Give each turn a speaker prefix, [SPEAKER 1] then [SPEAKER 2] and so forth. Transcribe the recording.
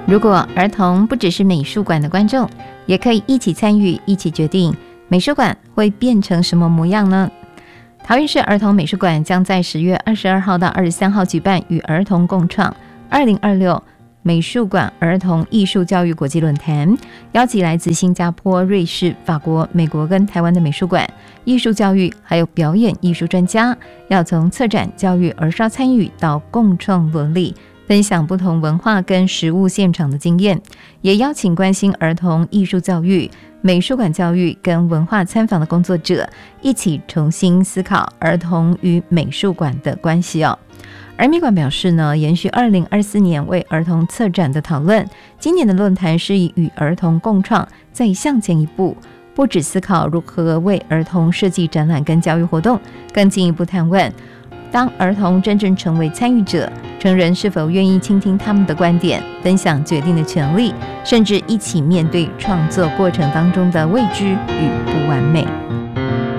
[SPEAKER 1] 如果儿童不只是美术馆的观众，也可以一起参与，一起决定美术馆会变成什么模样呢？桃园市儿童美术馆将在10月22号到23号举办与儿童共创2026美术馆儿童艺术教育国际论坛，邀请来自新加坡、瑞士、法国、美国跟台湾的美术馆、艺术教育还有表演艺术专家，要从策展、教育、儿少参与到共创伦理，分享不同文化跟实务现场的经验，也邀请关心儿童艺术教育、美术馆教育跟文化参访的工作者，一起重新思考儿童与美术馆的关系哦。而美馆表示呢，延续2024年为儿童策展的讨论，今年的论坛是以与儿童共创再向前一步，不只思考如何为儿童设计展览跟教育活动，更进一步探问，当儿童真正成为参与者，成人是否愿意倾听他们的观点，分享决定的权利，甚至一起面对创作过程当中的未知与不完美。